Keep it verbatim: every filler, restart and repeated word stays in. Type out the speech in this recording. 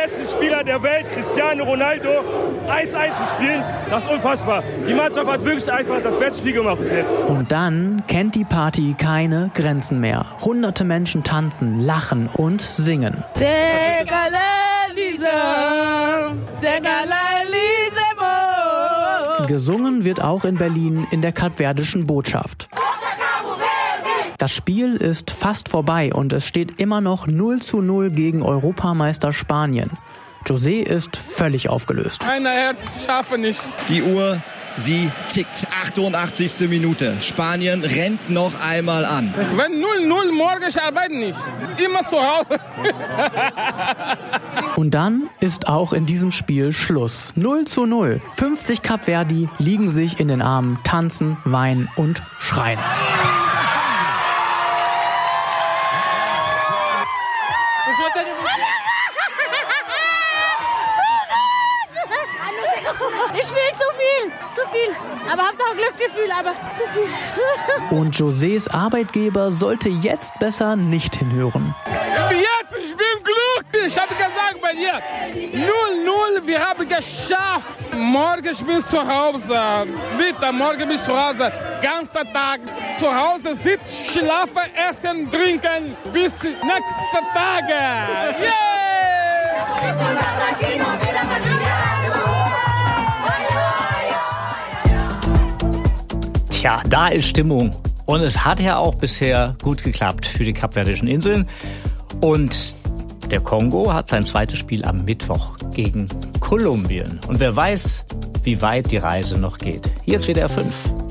besten Spieler der Welt, Cristiano Ronaldo, eins eins zu spielen, das ist unfassbar. Die Mannschaft hat wirklich einfach das beste Spiel gemacht bis jetzt. Und dann kennt die Party keine Grenzen mehr. Hunderte Menschen tanzen, lachen und singen. Gesungen wird auch in Berlin in der kapverdischen Botschaft. Das Spiel ist fast vorbei und es steht immer noch null zu null gegen Europameister Spanien. José ist völlig aufgelöst. Mein Herz schaffe nicht. Die Uhr, sie tickt. achtundachtzigste Minute. Spanien rennt noch einmal an. Wenn null null morgen, ich arbeite nicht. Immer zu Hause. Und dann ist auch in diesem Spiel Schluss. null zu null. fünfzig Kapverdi liegen sich in den Armen, tanzen, weinen und schreien. Ich will zu viel, zu viel. Aber Hauptsache Glücksgefühl, aber zu viel. Und Josés Arbeitgeber sollte jetzt besser nicht hinhören. Jetzt, ich bin glücklich. Ich habe gesagt bei dir, null null, wir haben geschafft. Morgen ich bin zu Hause. Bitte, morgen bin ich zu Hause. Ganzer Tag zu Hause sitzen, schlafen, essen, trinken. Bis nächste Tage. Yeah! Tja, da ist Stimmung. Und es hat ja auch bisher gut geklappt für die Kapverdischen Inseln. Und der Kongo hat sein zweites Spiel am Mittwoch gegen Kolumbien. Und wer weiß, wie weit die Reise noch geht. Hier ist W D R fünf.